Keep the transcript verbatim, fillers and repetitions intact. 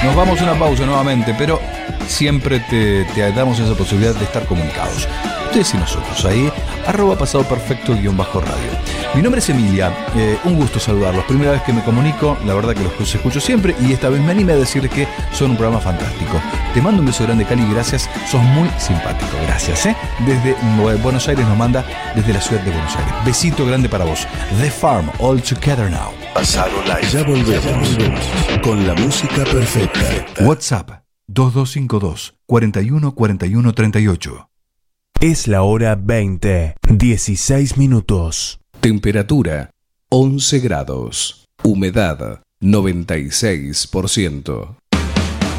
Nos vamos a una pausa nuevamente, pero siempre te, te damos esa posibilidad de estar comunicados. Ustedes y nosotros, ahí, arroba pasado perfecto guión bajo radio. Mi nombre es Emilia, eh, un gusto saludarlos. Primera vez que me comunico, la verdad que los escucho siempre y esta vez me animé a decirles que son un programa fantástico. Te mando un beso grande, Cali, gracias, sos muy simpático, gracias. ¿eh? Desde Buenos Aires nos manda, desde la ciudad de Buenos Aires. Besito grande para vos. The Farm, All Together Now. Pasado Live. Ya volvemos, volvemos con la música perfecta. WhatsApp dos dos cinco dos, cuatro uno cuatro uno tres ocho. Es la hora veinte, dieciséis minutos. Temperatura once grados. Humedad noventa y seis por ciento.